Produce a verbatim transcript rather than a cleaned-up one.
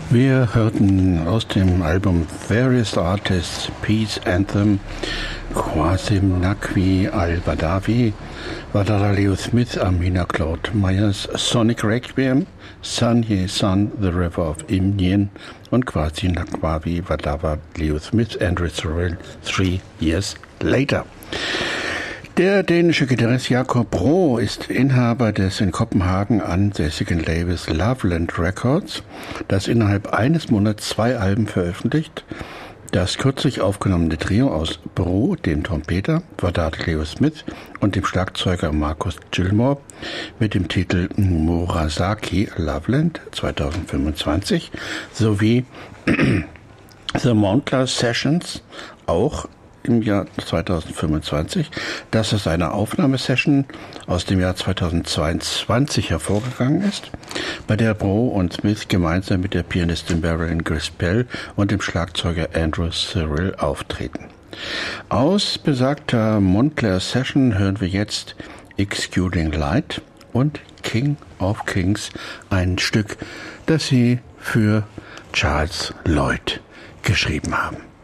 Wir hörten aus dem Album Various Artists Peace Anthem Qasim Naqvi Al-Badawi, Wadada Leo Smith, Amina Claude Myers, Sonic Requiem, Sun Ye Sun, The River of Indian und Qasim Naqvi, Wadada Leo Smith, Andrew Cyril, Three Years Later. Der dänische Gitarrist Jakob Bro ist Inhaber des in Kopenhagen ansässigen Labels Loveland Records, das innerhalb eines Monats zwei Alben veröffentlicht. Das kürzlich aufgenommene Trio aus Bro, dem Trompeter Wadada Leo Smith und dem Schlagzeuger Marcus Gilmore mit dem Titel Murasaki Loveland zweitausendfünfundzwanzig sowie The Montclair Sessions, auch im Jahr zweitausendfünfundzwanzig. Das ist eine Aufnahmesession aus dem Jahr zweitausendzweiundzwanzig hervorgegangen ist, bei der Bro und Smith gemeinsam mit der Pianistin Marilyn Grispel und dem Schlagzeuger Andrew Cyril auftreten. Aus besagter Montclair Session hören wir jetzt Excluding Light und King of Kings, ein Stück, das sie für Charles Lloyd geschrieben haben.